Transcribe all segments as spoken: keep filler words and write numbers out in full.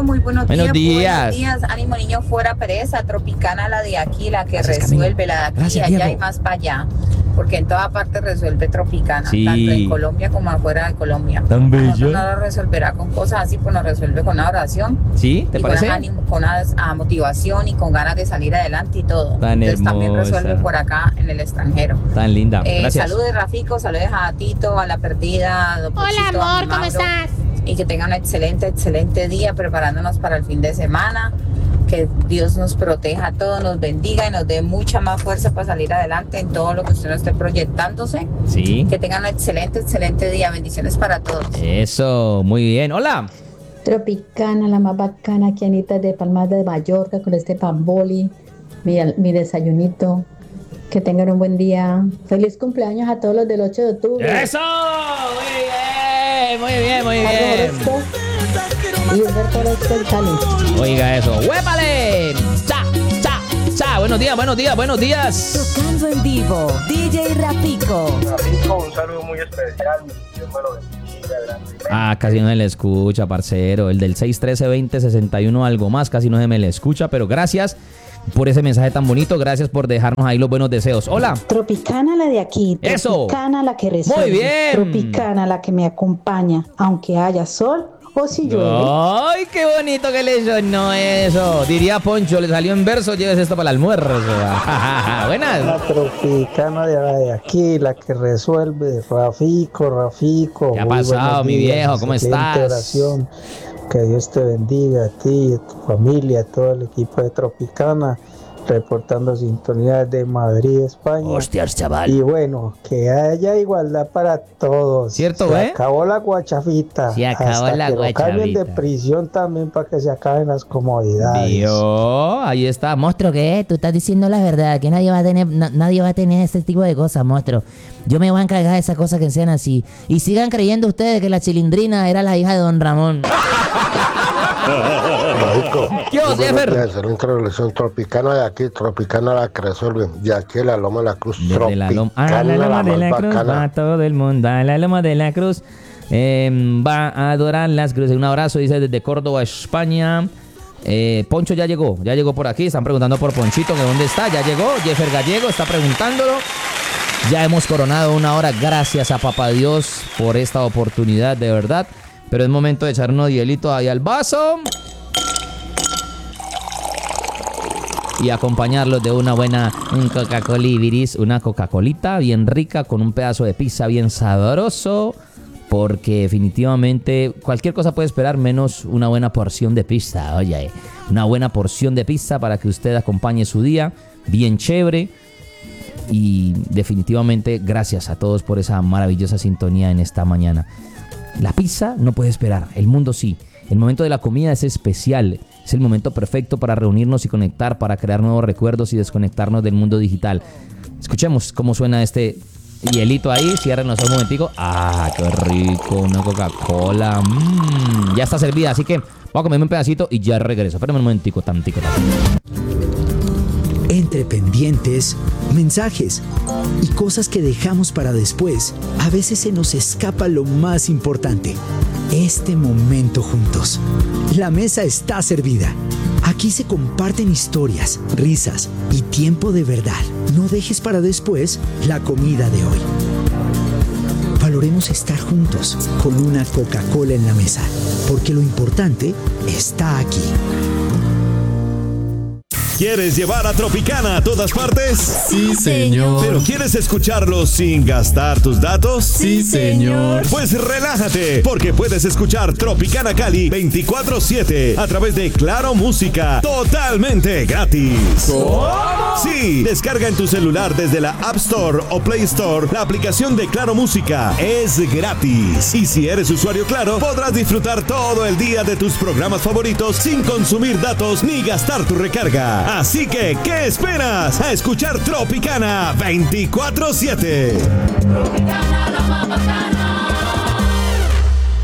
muy buenos, buenos días. días. Buenos días. Ánimo, niño, fuera pereza. Tropicana la de aquí, la que Gracias, resuelve, Camilo. la de aquí, Gracias, allá Diego. y más para allá. Porque en toda parte resuelve Tropicana, Sí. tanto en Colombia como afuera de Colombia. Tan bello. Nosotros no lo resolverá con cosas así, pues nos resuelve con una oración. ¿Sí? ¿Te y parece? con ánimo, con una a motivación y con ganas de salir adelante y todo. Tan Entonces también hermosa. resuelve por acá en el extranjero. Tan linda. Eh, Gracias. saludos, Rafico, saludos a Tito, a La Perdida, a Don Hola, Pochito, a mi amor, ¿cómo Mauro, estás? y que tengan un excelente, excelente día preparándonos para el fin de semana. Que Dios nos proteja a todos, nos bendiga y nos dé mucha más fuerza para salir adelante en todo lo que usted no esté proyectándose. Sí. Que tengan un excelente, excelente día. Bendiciones para todos. Eso, muy bien. Hola. Tropicana, la más bacana, aquí Anita de Palmas de Mallorca con este pamboli, mi, mi desayunito. Que tengan un buen día. Feliz cumpleaños a todos los del ocho de octubre. ¡Eso! Muy bien, muy bien, muy bien. Y Humberto Orozco del Cali. Oiga eso. ¡Huépale! ¡Cha, cha, cha! Buenos días, buenos días, buenos días. Tocando en vivo, D J Rafico. Rafico, un saludo muy especial. Dios me lo bendiga grandemente. Ah, casi no se le escucha, parcero. El del seis uno tres, veinte sesenta y uno algo más, casi no se me le escucha, pero gracias por ese mensaje tan bonito. Gracias por dejarnos ahí los buenos deseos. Hola. Tropicana la de aquí. Eso. Tropicana la que resuelve. Muy bien. Tropicana la que me acompaña, aunque haya sol o si llueve. ¡Ay, qué bonito que le sonó eso! Diría Poncho, le salió en verso, lleves esto para el almuerzo. Buenas. La tropicana de, de aquí, la que resuelve. Rafico, Rafico. ¿Qué ha muy pasado, buenos mi días, viejo? ¿Cómo excelente estás? oración. Que Dios te bendiga a ti, a tu familia, a todo el equipo de Tropicana, reportando sintonía de Madrid, España. Hostias, chaval. Y bueno, que haya igualdad para todos. ¿Cierto, se eh? acabó la guachafita. Se acabó Hasta la que lo cambien de guachafita. prisión también para que se acaben las comodidades. Vio, ahí está. Monstruo, ¿qué? Tú estás diciendo la verdad, que nadie va a tener, na- nadie va a tener este tipo de cosas, monstruo. Yo me voy a encargar de esas cosas que sean así. Y sigan creyendo ustedes que la Chilindrina era la hija de Don Ramón. Rafico, ¿Qué os, Jeffer? excelente relación tropicana de aquí, tropicana la que resuelve, de aquí la Loma de la Cruz, Desde tropicana la loma, ah, la loma de más la cruz bacana. va todo el mundo. A la loma de la cruz eh, va a adorar las cruces. Un abrazo, dice desde Córdoba, España. Eh, Poncho ya llegó, ya llegó por aquí. Están preguntando por Ponchito, que dónde está. Ya llegó. Jeffer Gallego está preguntándolo. Ya hemos coronado una hora. Gracias a Papá Dios por esta oportunidad, de verdad. Pero es momento de echar unos hielitos ahí al vaso y acompañarlos de una buena un Coca-Cola Ibiris, una Coca-Colita bien rica con un pedazo de pizza bien sabroso, porque definitivamente cualquier cosa puede esperar menos una buena porción de pizza. Oye, una buena porción de pizza para que usted acompañe su día bien chévere. Y definitivamente gracias a todos por esa maravillosa sintonía en esta mañana. La pizza no puede esperar, el mundo sí. El momento de la comida es especial. Es el momento perfecto para reunirnos y conectar, para crear nuevos recuerdos y desconectarnos del mundo digital. Escuchemos cómo suena este hielito ahí. Cierren los ojos un momentico. ¡Ah, qué rico! Una Coca-Cola. Mm, ya está servida, así que voy a comerme un pedacito y ya regreso. Espérame un momentico, tantico, tantico. Entre pendientes, mensajes y cosas que dejamos para después, a veces se nos escapa lo más importante, este momento juntos. La mesa está servida. Aquí se comparten historias, risas y tiempo de verdad. No dejes para después la comida de hoy. Valoremos estar juntos con una Coca-Cola en la mesa, porque lo importante está aquí. ¿Quieres llevar a Tropicana a todas partes? Sí, señor. ¿Pero quieres escucharlo sin gastar tus datos? Sí, señor. Pues relájate, porque puedes escuchar Tropicana Cali veinticuatro siete a través de Claro Música, totalmente gratis. ¿Cómo? Sí, descarga en tu celular desde la App Store o Play Store la aplicación de Claro Música. Es gratis. Y si eres usuario Claro, podrás disfrutar todo el día de tus programas favoritos sin consumir datos ni gastar tu recarga. Así que, ¿qué esperas? A escuchar Tropicana veinticuatro siete. Tropicana, la más bacana.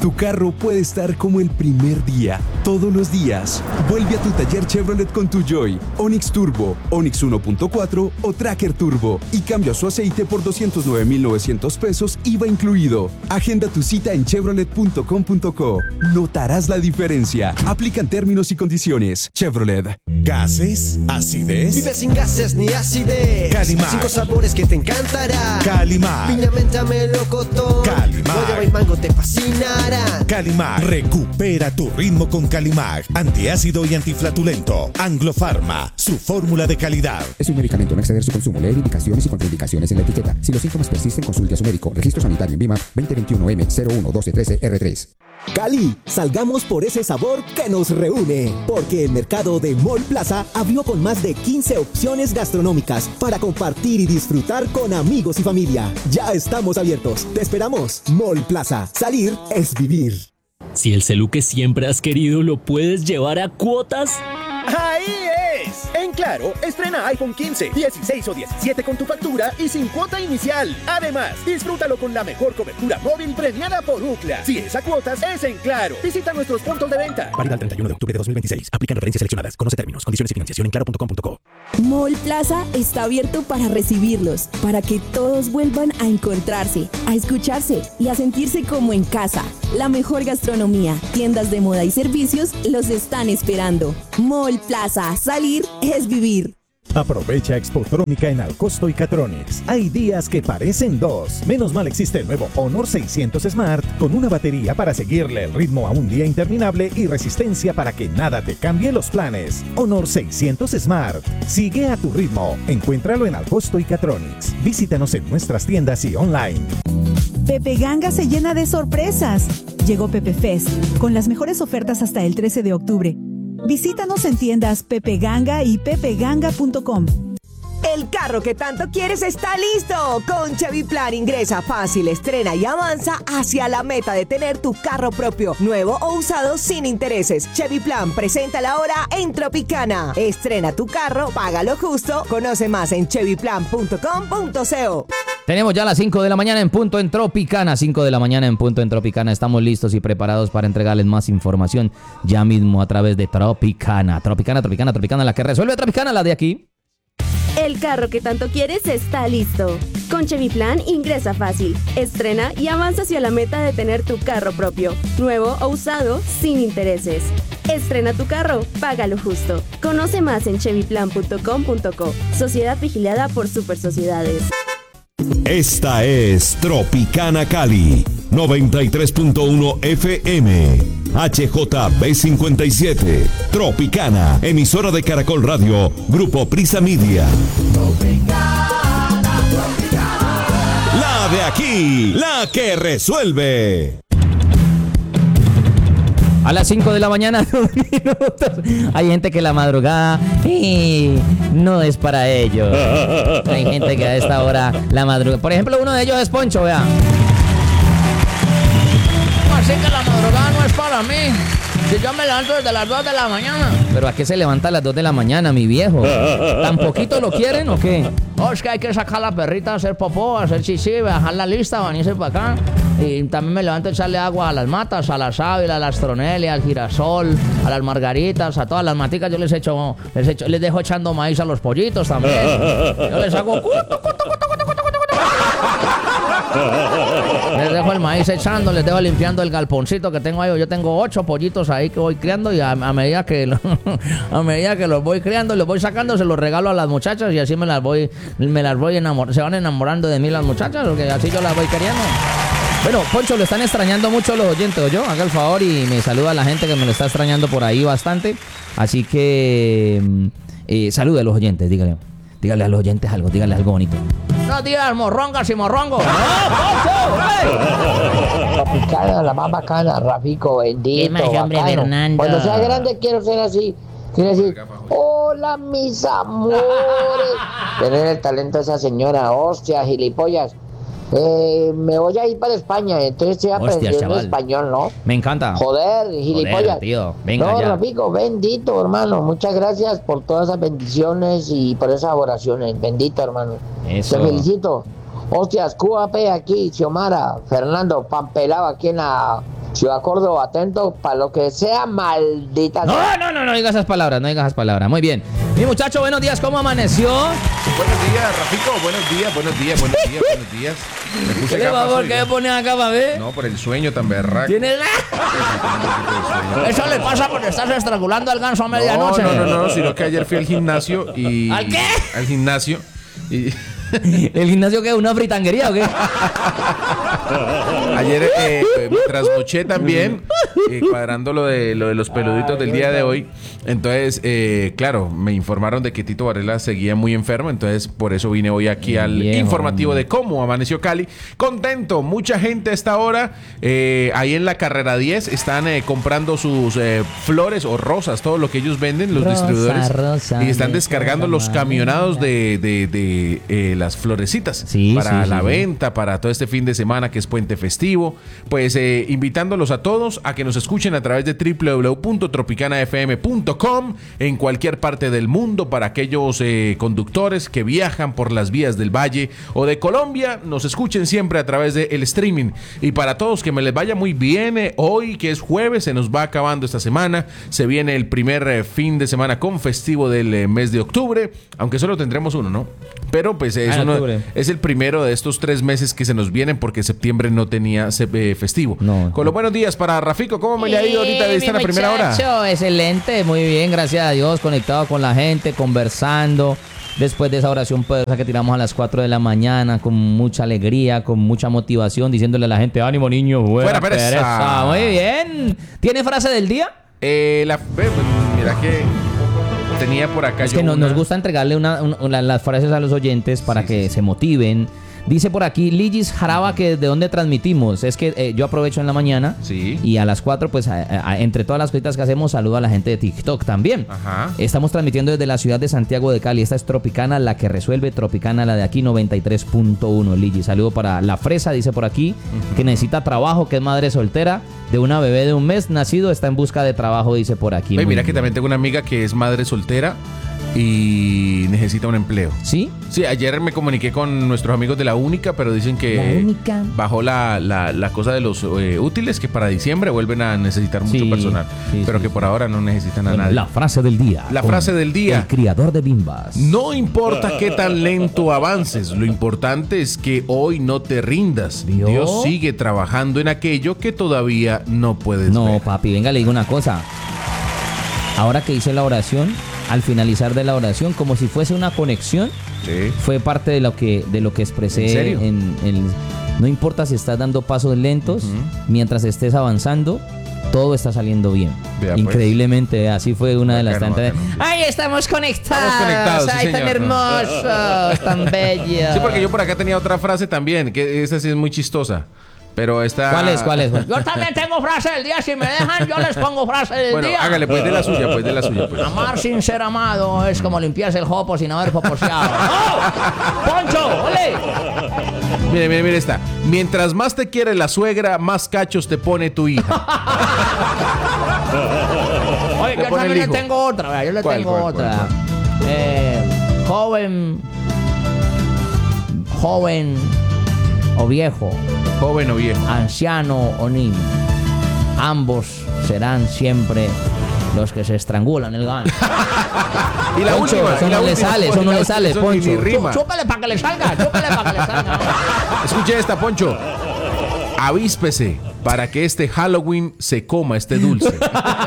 Tu carro puede estar como el primer día, todos los días. Vuelve a tu taller Chevrolet con tu Joy, Onix Turbo, Onix uno punto cuatro o Tracker Turbo y cambia su aceite por doscientos nueve mil novecientos pesos, I V A incluido. Agenda tu cita en chevrolet punto com punto co. Notarás la diferencia. Aplican términos y condiciones. Chevrolet. ¿Gases? ¿Acidez? Vive sin gases ni acidez. Calimar. Cinco sabores que te encantarán. Calimar. Piña, menta, melocotón. Calimar. Guayaba y mango te fascinarán. Calimar. Recupera tu ritmo con Calimar. Antiácido y antiflatulento. Anglofarma. Su fórmula de calidad. Es un medicamento, no exceder su consumo. Leer indicaciones y contraindicaciones en la etiqueta. Si los síntomas persisten, consulte a su médico. Registro sanitario en VIMA veinte veintiuno M cero uno doce trece R tres. Cali, salgamos por ese sabor que nos reúne, porque el mercado de Mall Plaza abrió con más de quince opciones gastronómicas para compartir y disfrutar con amigos y familia. Ya estamos abiertos. Te esperamos. Mall Plaza. Salir es vivir. Si el celu que siempre has querido lo puedes llevar a cuotas. ¡Ahí es! En Claro, estrena iPhone quince, dieciséis o diecisiete con tu factura y sin cuota inicial. Además, disfrútalo con la mejor cobertura móvil premiada por Ookla. Si es a cuotas, es en Claro. Visita nuestros puntos de venta. Válida el treinta y uno de octubre de dos mil veintiséis. Aplican referencias seleccionadas. Conoce términos, condiciones y financiación en claro punto com punto co. Mall Plaza está abierto para recibirlos, para que todos vuelvan a encontrarse, a escucharse y a sentirse como en casa. La mejor gastronomía, tiendas de moda y servicios los están esperando. Mall Plaza, salir es vivir. Aprovecha Expotrónica en Alcosto y Catronics. Hay días que parecen dos. Menos mal existe el nuevo Honor seiscientos Smart con una batería para seguirle el ritmo a un día interminable y resistencia para que nada te cambie los planes. Honor seiscientos Smart. Sigue a tu ritmo. Encuéntralo en Alcosto y Catronics. Visítanos en nuestras tiendas y online. Pepe Ganga se llena de sorpresas. Llegó Pepe Fest con las mejores ofertas hasta el trece de octubre. Visítanos en tiendas Pepe Ganga y pepe ganga punto com. El carro que tanto quieres está listo. Con Chevy Plan ingresa fácil, estrena y avanza hacia la meta de tener tu carro propio, nuevo o usado sin intereses. Chevy Plan presenta la hora en Tropicana. Estrena tu carro, págalo justo. Conoce más en chevy plan punto com punto co. Tenemos ya las cinco de la mañana en punto en Tropicana. cinco de la mañana en punto en Tropicana. Estamos listos y preparados para entregarles más información ya mismo a través de Tropicana. Tropicana, Tropicana, Tropicana, la que resuelve Tropicana, la de aquí. El carro que tanto quieres está listo. Con Chevy Plan ingresa fácil, estrena y avanza hacia la meta de tener tu carro propio, nuevo o usado, sin intereses. Estrena tu carro, págalo justo. Conoce más en chevy plan punto com punto co. Sociedad vigilada por Super Sociedades. Esta es Tropicana Cali, noventa y tres punto uno F M, H J B cincuenta y siete, Tropicana, emisora de Caracol Radio, Grupo Prisa Media. Tropicana, Tropicana. La de aquí, la que resuelve. A las cinco de la mañana, dos minutos. Hay gente que la madrugada eh, no es para ellos. Hay gente que a esta hora la madrugada. Por ejemplo, uno de ellos es Poncho, vea. Así que la madrugada no es para mí. Si yo me levanto desde las dos de la mañana. ¿Pero a qué se levanta a las dos de la mañana, mi viejo? ¿Tan poquito lo quieren o qué? Oh, es que hay que sacar a la perrita a hacer popó, a hacer chichi, bajar la lista, venirse para acá. Y también me levanto a echarle agua a las matas, a la sábila, a la astronelia, al girasol, a las margaritas, a todas las maticas. Yo les echo, les echo, les dejo echando maíz a los pollitos también. Yo les hago cuto, cuto, cuto, cuto, cuto, cuto. Les dejo el maíz echando, les dejo limpiando el galponcito que tengo ahí. Yo tengo ocho pollitos ahí que voy criando y a, a medida que lo, a medida que los voy criando y los voy sacando, se los regalo a las muchachas y así me las voy, me las voy enamorando. Se van enamorando de mí las muchachas, porque así yo las voy queriendo. Bueno, Poncho, le están extrañando mucho los oyentes, ¿oyó? Haga el favor y me saluda a la gente que me lo está extrañando por ahí bastante. Así que eh, salude a los oyentes, dígale. Dígale a los oyentes algo, dígale algo bonito. No digas morrongas y morrongos. Tropicana, la más bacana, Rafico, bendito, más, hombre, bacano. Fernando. Cuando sea grande quiero ser así. Quiero decir, hola mis amores. Tener el talento de esa señora, hostia, gilipollas. Eh, me voy a ir para España, entonces estoy aprendiendo chaval. español, ¿no? Me encanta. Joder, gilipollas. Joder, tío. Venga no, ya. Rafico, bendito, hermano. Muchas gracias por todas esas bendiciones y por esas oraciones. Bendito, hermano. Eso. Te felicito. Hostias, Q A P aquí, Xiomara, Fernando, Pampelado aquí en la Ciudad Córdoba, atento para lo que sea, maldita. No, no, no, no digas esas palabras, no digas esas palabras. Muy bien. Mi muchacho, buenos días, ¿cómo amaneció? Buenos días, Rafico, buenos días, buenos días, buenos días, buenos días. Me puse ¿Qué le va, por qué me pones acá, para ver? No, por el sueño tan berraco. ¿Tienes la... Eso le pasa porque estás estrangulando al ganso a medianoche. No, no, no, no, sino que ayer fui al gimnasio y... ¿Al qué? Al gimnasio y... ¿El gimnasio qué? ¿Una fritanguería o qué? Ayer eh, me trasnoché también, eh, cuadrando lo de, lo de los peluditos del día de hoy. Entonces, eh, claro, me informaron de que Tito Varela seguía muy enfermo. Entonces, por eso vine hoy aquí al Bien, informativo hombre. de cómo amaneció Cali. Contento, mucha gente a esta hora. Eh, ahí en la carrera diez están eh, comprando sus eh, flores o rosas, todo lo que ellos venden, los Rosa, distribuidores. rosa, y están de descargando los camionados de, de, de eh, las florecitas Sí, para sí, la sí, sí. venta, para todo este fin de semana que es puente festivo. Pues eh, invitándolos a todos a que nos escuchen a través de doble u doble u doble u punto tropicana f m punto com en cualquier parte del mundo. Para aquellos eh, conductores que viajan por las vías del Valle o de Colombia, nos escuchen siempre a través del streaming. Y para todos, que me les vaya muy bien eh, hoy, que es jueves, se nos va acabando esta semana. Se viene el primer eh, fin de semana con festivo del eh, mes de octubre, aunque solo tendremos uno, ¿no? Pero pues eh, Ah, es, en uno- octubre. es el primero de estos tres meses que se nos vienen, porque septiembre no tenía se- eh, festivo. Con los buenos días para Rafico, ¿cómo me le ha ido ahorita de Eh, esta mi la primera hora? muchacho, excelente, muy bien, gracias a Dios, conectado con la gente, conversando. Después de esa oración poderosa que tiramos a las cuatro de la mañana, con mucha alegría, con mucha motivación, diciéndole a la gente, ánimo niño, fuera Fuera pereza. pereza. Muy bien. ¿Tiene frase del día? Eh, la, ve, mira que tenía por acá Es yo que no- una- nos gusta entregarle una- una- una- las frases a los oyentes para que se motiven. Dice por aquí Ligis Jaraba que de dónde transmitimos. Es que eh, yo aprovecho en la mañana y a las cuatro, pues a- a- entre todas las cositas que hacemos, saludo a la gente de TikTok también. Ajá. Estamos transmitiendo desde la ciudad de Santiago de Cali. Esta es Tropicana, la que resuelve. Tropicana, la de aquí, noventa y tres punto uno. Ligis, saludo para la Fresa, dice por aquí, que necesita trabajo, que es madre soltera de una bebé de un mes nacido, está en busca de trabajo, dice por aquí. Ve, Muy mira que bien. también tengo una amiga que es madre soltera y necesita un empleo. ¿Sí? Sí, ayer me comuniqué con nuestros amigos de la Única, pero dicen que La Única. bajó la, la, la cosa de los eh, útiles, que para diciembre vuelven a necesitar mucho Sí, personal, sí, pero sí, que por ahora no necesitan a nadie. La frase del día. La con frase del día. El criador de bimbas. No importa qué tan lento avances, lo importante es que hoy no te rindas. ¿Vio? Dios sigue trabajando en aquello que todavía no puedes No, ver. papi, venga, le digo una cosa. Ahora que hice la oración, al finalizar de la oración, como si fuese una conexión, fue parte de lo que, de lo que expresé. ¿En serio? en el- no importa si estás dando pasos lentos, mientras estés avanzando, todo está saliendo bien. Vea, pues. Increíblemente, así fue una de las Bacano, tantas. bacano. ¡Ay, estamos conectados! Estamos conectados, sí, ¡Ay, tan señor. hermosos! ¡Tan bellos! Sí, porque yo por acá tenía otra frase también, que esa sí es muy chistosa. Pero esta... ¿Cuál es? ¿Cuál es? Yo también tengo frase del día. Si me dejan, yo les pongo frase del Bueno, día. hágale pues de la suya, pues de la suya, pues. Amar sin ser amado es como limpiarse el jopo sin haber poposeado. ¡Oh! ¡Poncho! ¡Ole! Mire, mire, mire esta. Mientras más te quiere la suegra, más cachos te pone tu hija. Oye, Le yo pone el también le hijo. tengo otra. vea, Yo le ¿Cuál, tengo cuál, otra. cuál, Eh, joven. Joven o viejo. Joven o viejo. Anciano o niño. Ambos serán siempre los que se estrangulan el ganso. Y la Poncho, última, eso y la no le última, sale, eso pues, no la le última, sale, eso ni- Poncho. ni rima. Chúpale para que le salga, chúpale para que le salga. Escuche esta, Poncho. Avíspese para que este Halloween se coma este dulce.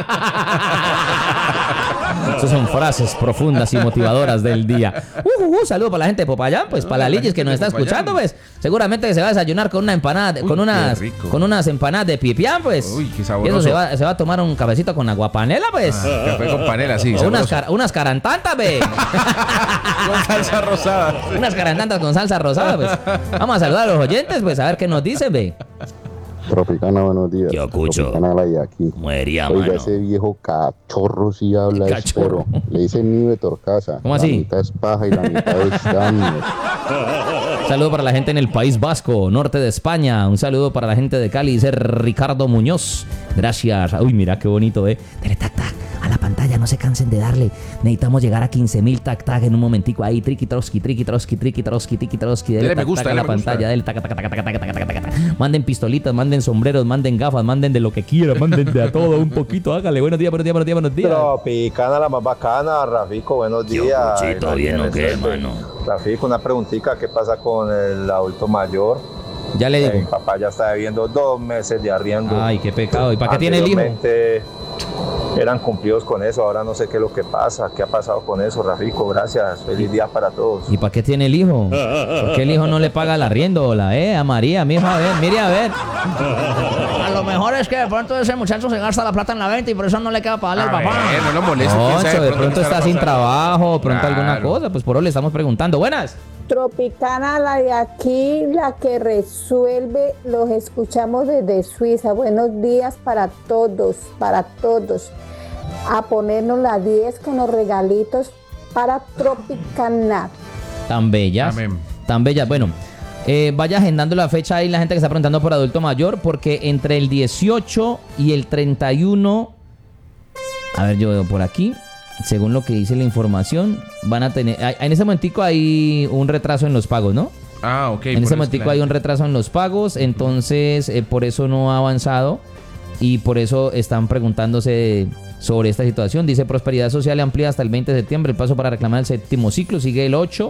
Esas son frases profundas y motivadoras del día. Uh, uh, uh, saludo para la gente de Popayán, pues para la Ligis que nos está escuchando, pues seguramente se va a desayunar con una empanada, de- Uy, con qué unas, rico. con unas empanadas de pipián, pues. Uy, qué Y sabroso. eso se va, se va a tomar un cafecito con aguapanela, pues. Ah, café con panela, sí, O sabroso. unas, car- unas carantantas, ve. Con salsa rosada. Unas carantantas con salsa rosada, pues. Vamos a saludar a los oyentes, pues a ver qué nos dicen, ve. Tropicana, buenos días. Yo escucho. Tropicana la de aquí. Muería, Oiga, mano. ese viejo cachorro sí habla, es, Cachorro. pero le dicen niño de Torcaza. ¿Cómo La así? mitad es paja y la mitad es daño. Saludo para la gente en el País Vasco, norte de España. Un saludo para la gente de Cali, dice Ricardo Muñoz. Gracias. Uy, mira qué bonito, ¿eh? Dele tac tac a la pantalla, no se cansen de darle. Necesitamos llegar a quince mil tac tac en un momentico ahí. Triqui troski, triqui troski, triqui troski, triqui troski. Dele Dele me tac, gusta, tac a dele la me gusta. pantalla, dele tac tac tac tac tac tac tac tac tac. Manden pistolitas, manden sombreros, manden gafas, manden de lo que quieran, manden de a todo un poquito. Hágale, buenos días, buenos días, buenos días, buenos días. Tropicana, la más bacana, Rafico, buenos días. Cuchito, bien o qué, mano. Rafico, una preguntita, ¿qué pasa con el adulto mayor? Ya le digo. Eh, mi papá ya está debiendo dos meses de arriendo. Ay, qué pecado. ¿Y para qué tiene el hijo? Eran cumplidos con eso, ahora no sé qué es lo que pasa, qué ha pasado con eso, Rafico, gracias, feliz día para todos. ¿Y para qué tiene el hijo? ¿Por qué el hijo no le paga el arriendo? La eh, a María, mi hija, a ver, mire a ver. A lo mejor es que de pronto ese muchacho se gasta la plata en la venta y por eso no le queda pagarle al papá. Ver, no lo moleste. Concho, de pronto está sin trabajo, de pronto alguna cosa, pues por eso le estamos preguntando. Buenas. Tropicana, la de aquí, la que resuelve, los escuchamos desde Suiza. Buenos días para todos, para todos. A ponernos la diez con los regalitos para Tropicana. Tan bellas, Amén. tan bellas. Bueno, eh, vaya agendando la fecha ahí la gente que está preguntando por adulto mayor, porque entre el dieciocho y el treinta y uno, a ver, yo veo por aquí, según lo que dice la información, van a tener, en ese momentico hay un retraso en los pagos, ¿no? Ah, ok. En ese momentico claro. hay un retraso en los pagos, entonces eh, por eso no ha avanzado y por eso están preguntándose sobre esta situación. Dice Prosperidad Social amplía hasta el veinte de septiembre el plazo para reclamar el séptimo ciclo, sigue el ocho.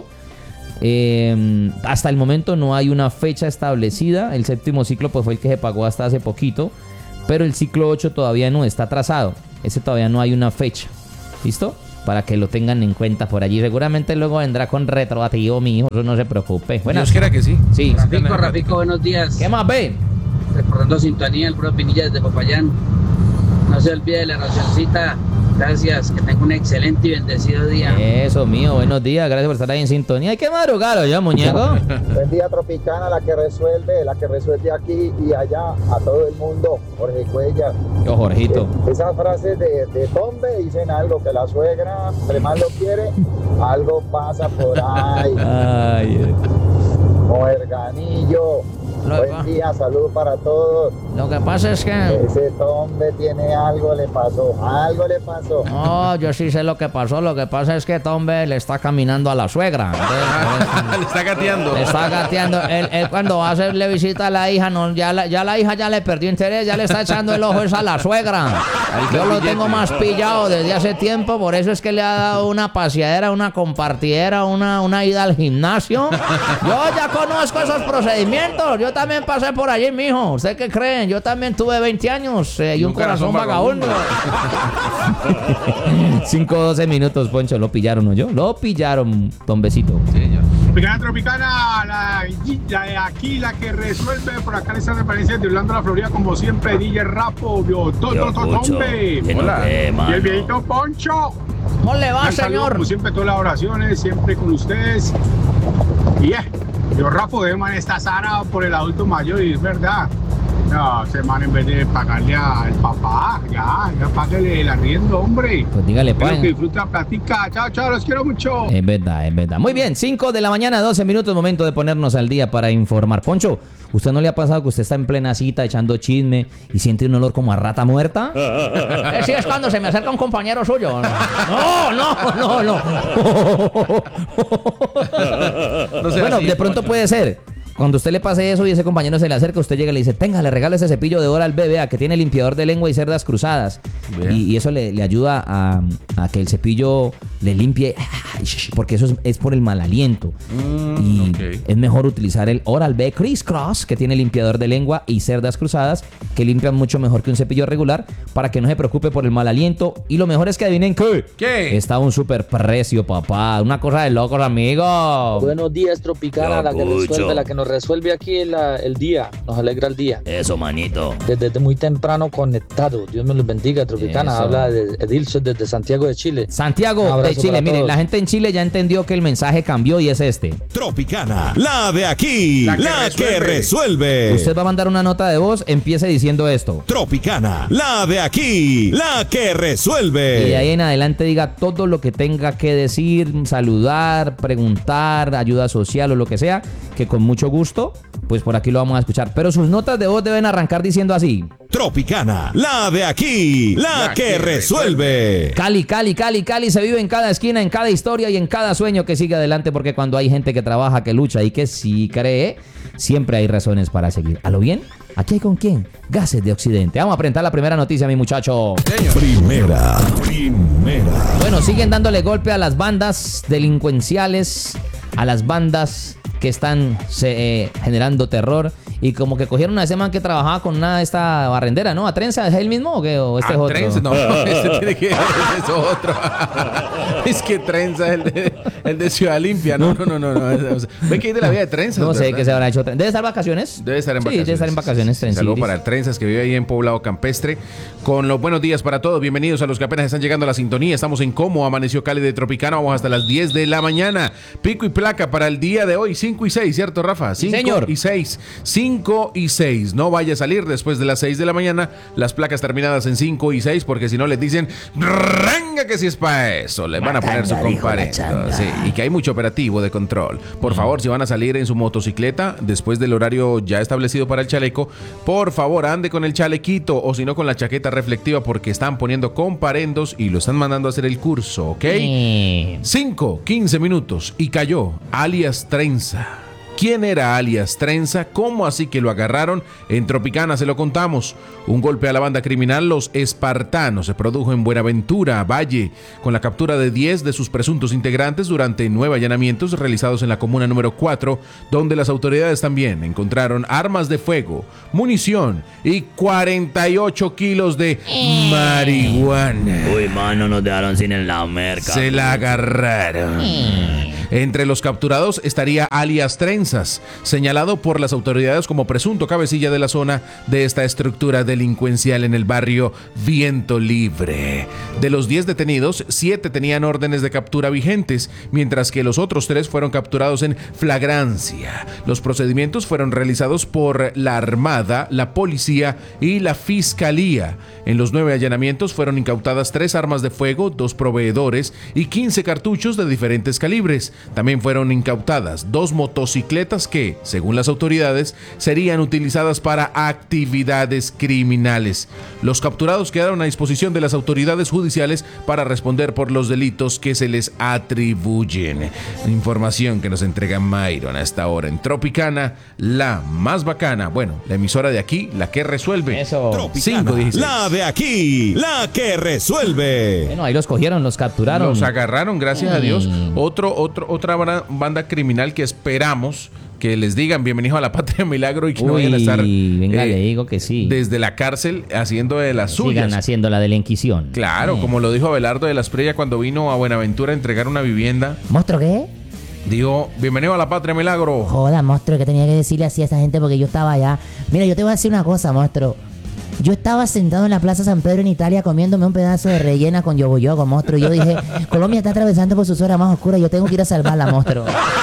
Eh, hasta el momento no hay una fecha establecida. El séptimo ciclo pues fue el que se pagó hasta hace poquito, pero el ciclo ocho todavía no está atrasado. Ese todavía no hay una fecha. ¿Listo? Para que lo tengan en cuenta por allí. Seguramente luego vendrá con retroactivo, mi hijo. Eso no se preocupe. Buenas. Dios quiera que sí. Sí. Rafico, Rafico, buenos días. ¿Qué más ve? Recordando sintonía, el puro Pinilla desde Popayán. No se olvide de la racioncita. Gracias, que tenga un excelente y bendecido día. Eso, mío, buenos días, gracias por estar ahí en sintonía. Hay que madrugar, ¿ya, muñeco? Buen día, Tropicana, la que resuelve, la que resuelve aquí y allá a todo el mundo. Jorge Cuellar. Yo, Jorgito. Eh, esas frases de, de Tombe dicen algo, que la suegra, entre más lo quiere, algo pasa por ahí. Ay, eh. Moerganillo. Buen día, salud para todos. Lo que pasa es que... Ese Tombe tiene algo, le pasó, algo le pasó. No, yo sí sé lo que pasó. Lo que pasa es que Tombe le está caminando a la suegra. Entonces, le está gateando. Le está gateando. Él, él cuando va a hacerle visita a la hija, no, ya, la, ya la hija ya le perdió interés, ya le está echando el ojo a la suegra. Yo lo tengo más pillado desde hace tiempo, por eso es que le ha dado una paseadera, una compartidera, una, una ida al gimnasio. Yo ya conozco esos procedimientos. Yo también pasé por allí, mijo. ¿Usted qué creen? Yo también tuve veinte años eh, y un, un corazón, corazón vagabundo. cinco doce minutos, Poncho. Lo pillaron, ¿no? Yo lo pillaron, Tombecito. Sí, yo. Tropicana, Tropicana, la, la de aquí, la que resuelve. Por acá le están apareciendo de Orlando, la Florida, como siempre. D J Rapo, yo, todo, todo, Tombe. Hola. Y el viejito Poncho. ¿Cómo le va, un saludo, señor? Como siempre, todas las oraciones, siempre con ustedes. Y yeah, yo, Rapo, de man está sarado por el adulto mayor y es verdad. No, ese man en vez de pagarle al papá, ya, ya págale el arriendo, hombre. Pues dígale, pa. Que disfruta la platica. Chao, chao, los quiero mucho. Es verdad, es verdad. Muy bien, cinco de la mañana, doce minutos, momento de ponernos al día para informar. Poncho, ¿usted no le ha pasado que usted está en plena cita echando chisme y siente un olor como a rata muerta? Eh, sí, es cuando se me acerca un compañero suyo. No, no, no, no. no bueno, así, de pronto puede ser. Cuando usted le pase eso y ese compañero se le acerca, usted llega y le dice, tenga, le regalo ese cepillo de Oral B, vea, que tiene limpiador de lengua y cerdas cruzadas. Y, y eso le, le ayuda a, a que el cepillo le limpie, porque eso es, es por el mal aliento. Mm, y okay. es mejor utilizar el Oral B Criss Cross, que tiene limpiador de lengua y cerdas cruzadas, que limpian mucho mejor que un cepillo regular, para que no se preocupe por el mal aliento. Y lo mejor es que adivinen qué. ¿Qué? Está a un super precio, papá. Una cosa de locos, amigo. Buenos días, Tropicana, la que resuelve, la que nos resuelve aquí el, el día, nos alegra el día. Eso, manito. Desde, desde muy temprano conectado. Dios me los bendiga, Tropicana. Eso. Habla de Edilson desde Santiago de Chile. Santiago de Chile. Miren, la gente en Chile ya entendió que el mensaje cambió y es este. Tropicana, la de aquí, la que, la resuelve. que resuelve. Usted va a mandar una nota de voz, empiece diciendo esto. Tropicana, la de aquí, la que resuelve. Y de ahí en adelante diga todo lo que tenga que decir, saludar, preguntar, ayuda social o lo que sea, que con mucho gusto, pues por aquí lo vamos a escuchar. Pero sus notas de voz deben arrancar diciendo así. Tropicana, la de aquí, la, la que, que resuelve. Cali, Cali, Cali, Cali se vive en cada esquina, en cada historia y en cada sueño que sigue adelante, porque cuando hay gente que trabaja, que lucha y que sí cree, siempre hay razones para seguir. ¿A lo bien? Aquí hay con quién. Gases de Occidente. Vamos a presentar la primera noticia, mi muchacho. Primera, primera. Bueno, siguen dándole golpe a las bandas delincuenciales, a las bandas que están se, eh, generando terror. Y como que cogieron a ese man que trabajaba con una de esta barrendera, ¿no? ¿A Trenza es él mismo o qué? ¿O este ¿A es otro? Trenza? No, este tiene que ser es otro. Es que Trenza es el de, el de Ciudad Limpia. No, no, no, no. no. O sea, ve que hay de la vida de Trenza. No sé ¿verdad? qué se habrá hecho. ¿Debe estar en vacaciones? Debe estar en Sí, vacaciones. debe estar en vacaciones, Trenza. Saludos para el Trenzas que vive ahí en Poblado Campestre. Con los buenos días para todos. Bienvenidos a los que apenas están llegando a la sintonía. Estamos en Como Amaneció Cali de Tropicana. Vamos hasta las diez de la mañana. Pico y placa para el día de hoy. cinco y seis, ¿cierto, Rafa? cinco señor. y seis. cinco y seis. No vaya a salir después de las seis de la mañana. Las placas terminadas en cinco y seis, porque si no les dicen, venga que si es para eso, les van a poner su comparendo. Sí, y que hay mucho operativo de control. Por favor, si van a salir en su motocicleta después del horario ya establecido para el chaleco, por favor, ande con el chalequito o si no con la chaqueta reflectiva, porque están poniendo comparendos y lo están mandando a hacer el curso, ¿ok? cinco, quince minutos y cayó alias Trenza. ¿Quién era alias Trenza? ¿Cómo así que lo agarraron? En Tropicana se lo contamos. Un golpe a la banda criminal Los Espartanos se produjo en Buenaventura, Valle, con la captura de diez de sus presuntos integrantes durante nueve allanamientos realizados en la comuna número cuatro, donde las autoridades también encontraron armas de fuego, munición y cuarenta y ocho kilos de marihuana. Uy, mano, nos dejaron sin el la merca. Se la agarraron. Entre los capturados estaría alias Trenzas, señalado por las autoridades como presunto cabecilla de la zona de esta estructura delincuencial en el barrio Viento Libre. De los diez detenidos, siete tenían órdenes de captura vigentes, mientras que los otros tres fueron capturados en flagrancia. Los procedimientos fueron realizados por la Armada, la Policía y la Fiscalía. En los nueve allanamientos fueron incautadas tres armas de fuego, dos proveedores y quince cartuchos de diferentes calibres. También fueron incautadas dos motocicletas que, según las autoridades, serían utilizadas para actividades criminales. Los capturados quedaron a disposición de las autoridades judiciales para responder por los delitos que se les atribuyen. Información que nos entrega Myron a esta hora en Tropicana, la más bacana. Bueno, la emisora de aquí, la que resuelve. Eso. cinco dieciséis. La de aquí, la que resuelve. Bueno, ahí los cogieron, los capturaron. Los agarraron, gracias a Dios. Mm. Otro, otro, otra banda criminal que esperamos que les digan bienvenido a la Patria Milagro y que Uy, no vayan a estar venga, eh, le digo que sí. desde la cárcel haciendo de las suyas. Sigan haciendo la de la Inquisición. Claro, Eh. como lo dijo Abelardo de la Esprella cuando vino a Buenaventura a entregar una vivienda. ¿Monstruo qué? Dijo, bienvenido a la Patria Milagro. Joda, monstruo, que tenía que decirle así a esa gente porque yo estaba allá. Mira, yo te voy a decir una cosa, monstruo. Yo estaba sentado en la Plaza San Pedro en Italia comiéndome un pedazo de rellena con yogo yogo, monstruo. Y yo dije, Colombia está atravesando por sus horas más oscuras, yo tengo que ir a salvarla, monstruo.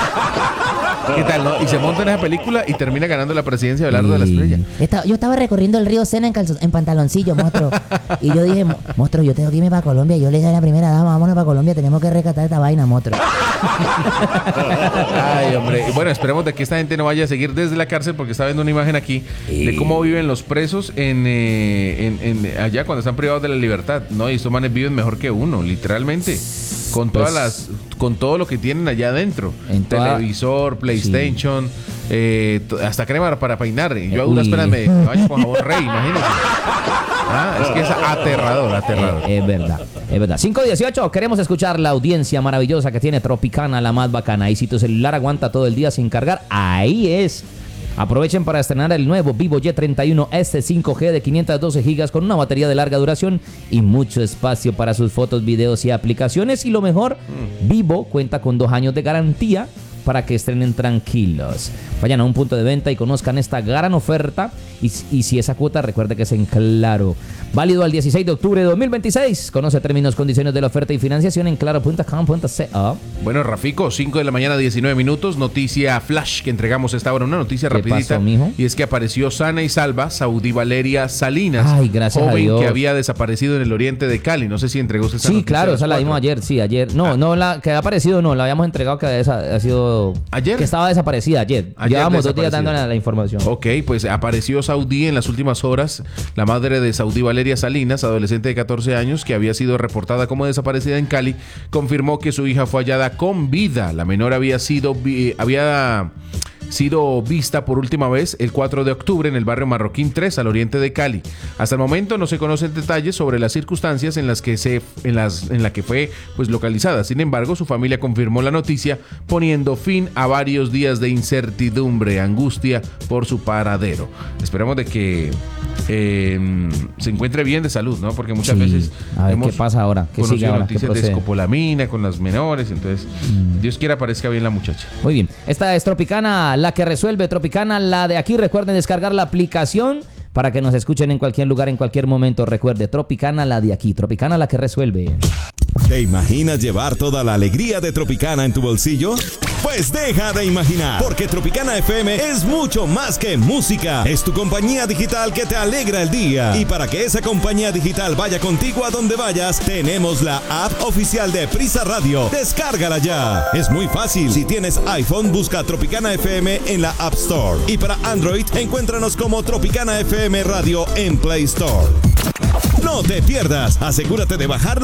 ¿Qué tal, no? Y se monta en esa película y termina ganando la presidencia de Abelardo de la Esprella. Estaba- yo estaba recorriendo el río Sena en, calzo- en pantaloncillo, monstruo. Y yo dije, "Mo- monstruo, yo tengo que irme para Colombia. Yo le dije a la primera dama, vámonos para Colombia, tenemos que rescatar esta vaina, monstruo. Ay, hombre. Y bueno, esperemos de que esta gente no vaya a seguir desde la cárcel, porque está viendo una imagen aquí de cómo viven los presos en, eh, en, en- allá cuando están privados de la libertad, ¿no? Y estos manes viven mejor que uno, literalmente. Con todas Pues- las, con todo lo que tienen allá adentro. En toda- Televisor, PlayStation, eh, t- hasta crema para peinar. Y yo a duras Uy. penas me baño con jabón Rey, imagínense. Ah, es que es aterrador, aterrador. Eh, es verdad, es verdad. cinco dieciocho, queremos escuchar la audiencia maravillosa que tiene Tropicana, la más bacana. Y si tu celular aguanta todo el día sin cargar, ahí es. Aprovechen para estrenar el nuevo Vivo Y treinta y uno S cinco G de quinientos doce gigas con una batería de larga duración y mucho espacio para sus fotos, videos y aplicaciones. Y lo mejor, Vivo cuenta con dos años de garantía para que estrenen tranquilos. Vayan a un punto de venta y conozcan esta gran oferta. Y, y si esa cuota, recuerde que es en Claro. Válido al dieciséis de octubre de dos mil veintiséis. Conoce términos, condiciones de la oferta y financiación en claro punto com punto co. Bueno, Rafico, cinco de la mañana, diecinueve minutos. Noticia flash que entregamos esta hora. Una noticia ¿Qué rapidita. pasó, mijo? Y es que apareció sana y salva Saudí Valeria Salinas. Ay, gracias a joven Dios. que había desaparecido en el oriente de Cali. No sé si entregó esa Sí, noticia a claro, las esa la cuatro. dimos ayer, sí, ayer. No, no, la que ha aparecido, no, la habíamos entregado que ha sido... ¿Ayer? Que estaba desaparecida ayer. Ayer Llevamos dos días desaparecida. dando la, la información. Ok, pues apareció Saudí en las últimas horas. La madre de Saudí Valeria Salinas, adolescente de catorce años, que había sido reportada como desaparecida en Cali, confirmó que su hija fue hallada con vida. La menor había sido... vi- había sido vista por última vez el cuatro de octubre en el barrio Marroquín tres al oriente de Cali. Hasta el momento no se conocen detalles sobre las circunstancias en las que se en las en la que fue pues localizada. Sin embargo, su familia confirmó la noticia, poniendo fin a varios días de incertidumbre, angustia por su paradero. Esperemos de que eh, se encuentre bien de salud, ¿no? Porque muchas Sí. veces A ver hemos qué pasa ahora, qué sigue conocido ahora, qué noticias de procede. escopolamina con las menores, entonces Mm. Dios quiera parezca bien la muchacha. Muy bien, esta es Tropicana, la que resuelve, Tropicana, la de aquí. Recuerden descargar la aplicación para que nos escuchen en cualquier lugar, en cualquier momento. Recuerde, Tropicana, la de aquí, Tropicana, la que resuelve. ¿Te imaginas llevar toda la alegría de Tropicana en tu bolsillo? Pues deja de imaginar, porque Tropicana F M es mucho más que música. Es tu compañía digital que te alegra el día. Y para que esa compañía digital vaya contigo a donde vayas, tenemos la app oficial de Prisa Radio. Descárgala ya. Es muy fácil. Si tienes iPhone, busca Tropicana F M en la App Store. Y para Android, encuéntranos como Tropicana F M Radio en Play Store. No te pierdas. Asegúrate de bajarla